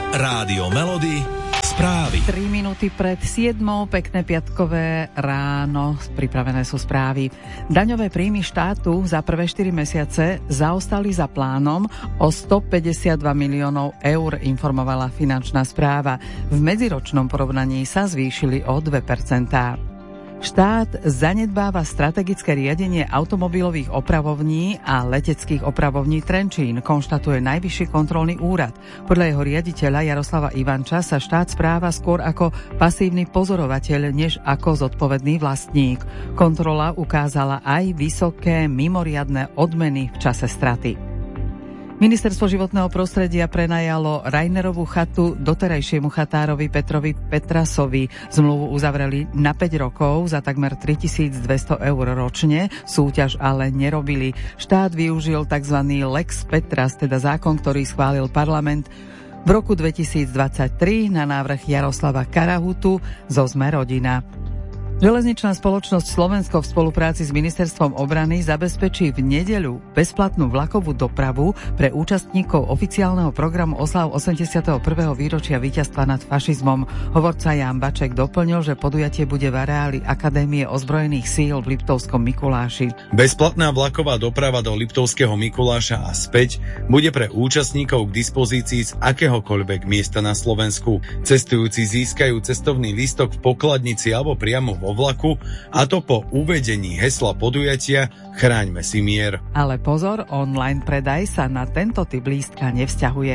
Rádio Melody, správy. 3 minúty pred 7, pekné piatkové ráno, pripravené sú správy. Daňové príjmy štátu za prvé 4 mesiace zaostali za plánom o 152 miliónov eur, informovala finančná správa. V medziročnom porovnaní sa zvýšili o 2%. Štát zanedbáva strategické riadenie automobilových opravovní a leteckých opravovní Trenčín, konštatuje Najvyšší kontrolný úrad. Podľa jeho riaditeľa Jaroslava Ivanča sa štát správa skôr ako pasívny pozorovateľ, než ako zodpovedný vlastník. Kontrola ukázala aj vysoké mimoriadne odmeny v čase straty. Ministerstvo životného prostredia prenajalo Rainerovú chatu doterajšiemu chatárovi Petrovi Petrasovi. Zmluvu uzavreli na 5 rokov za takmer 3200 eur ročne, súťaž ale nerobili. Štát využil tzv. Lex Petras, teda zákon, ktorý schválil parlament v roku 2023 na návrh Jaroslava Karahutu zo Sme rodina. Železničná spoločnosť Slovensko v spolupráci s Ministerstvom obrany zabezpečí v nedeľu bezplatnú vlakovú dopravu pre účastníkov oficiálneho programu oslav 81. výročia víťazstva nad fašizmom. Hovorca Ján Baček doplnil, že podujatie bude v areáli Akadémie ozbrojených síl v Liptovskom Mikuláši. Bezplatná vlaková doprava do Liptovského Mikuláša a späť bude pre účastníkov k dispozícii z akéhokoľvek miesta na Slovensku. Cestujúci získajú cestovný lístok v pokladnici alebo priamo vo vlaku, a to po uvedení hesla podujatia Chráňme si mier. Ale pozor, online predaj sa na tento typ lístka nevzťahuje.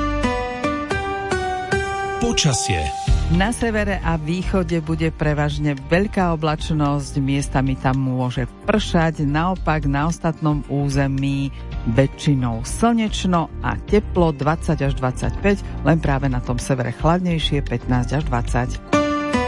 Počasie. Na severe a východe bude prevažne veľká oblačnosť, miestami tam môže pršať, naopak na ostatnom území väčšinou slnečno a teplo 20 až 25, len práve na tom severe chladnejšie 15 až 20.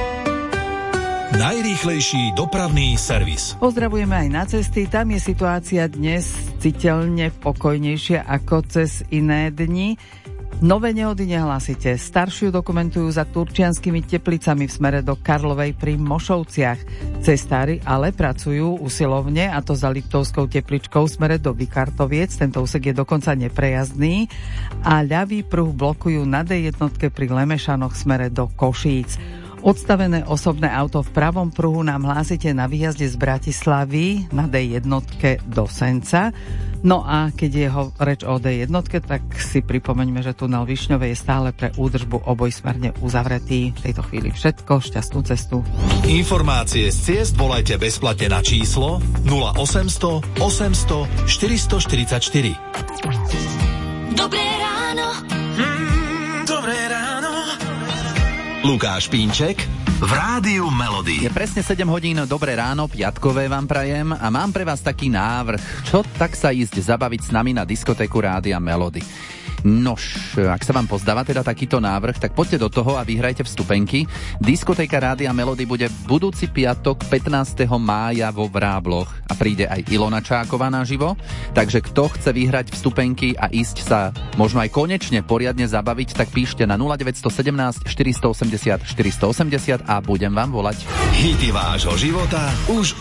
Najrýchlejší dopravný servis. Pozdravujeme aj na cesty, tam je situácia dnes citeľne pokojnejšia ako cez iné dni. Nové nehody nehlásite. Staršiu dokumentujú za Turčianskými Teplicami v smere do Karlovej pri Mošovciach. Cestári ale pracujú usilovne, a to za Liptovskou Tepličkou v smere do Vikartoviec. Tento úsek je dokonca neprejazdný a ľavý pruh blokujú na D1 pri Lemešanoch v smere do Košíc. Odstavené osobné auto v pravom pruhu nám hlásite na výjazde z Bratislavy na D1 do Senca. No a keď je reč o D1, tak si pripomeňme, že tunel Višňové je stále pre údržbu obojsmerne uzavretý. V tejto chvíli všetko, šťastnú cestu. Informácie z ciest volajte bezplatne na číslo 0800 800 444. Dobré ráno. Dobré ráno. Lukáš Pínček v Rádiu Melody. Je presne 7 hodín, dobré ráno, piatkové vám prajem a mám pre vás taký návrh. Čo tak sa ísť zabaviť s nami na diskotéku Rádia Melody? Nož, ak sa vám pozdáva teda takýto návrh, tak poďte do toho a vyhrajte vstupenky. Diskotéka Rádia Melody bude budúci piatok 15. mája vo Vrábloch a príde aj Ilona Čáková naživo. Takže kto chce vyhrať vstupenky a ísť sa možno aj konečne poriadne zabaviť, tak píšte na 0917 480 480 a budem vám volať. Hity vášho života už